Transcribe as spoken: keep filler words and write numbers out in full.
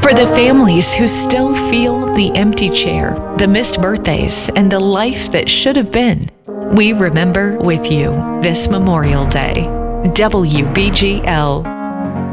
For the families who still feel the empty chair, the missed birthdays, and the life that should have been, we remember with you this Memorial Day. W B G L